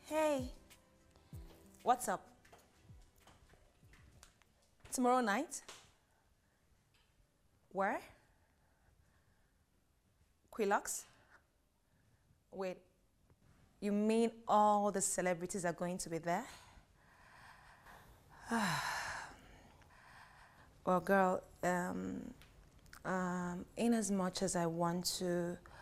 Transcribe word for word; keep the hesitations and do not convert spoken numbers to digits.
Hey, what's up? Tomorrow night? Where? Quilox? Wait, you mean all the celebrities are going to be there? Well, girl, um, um, in as much as I want to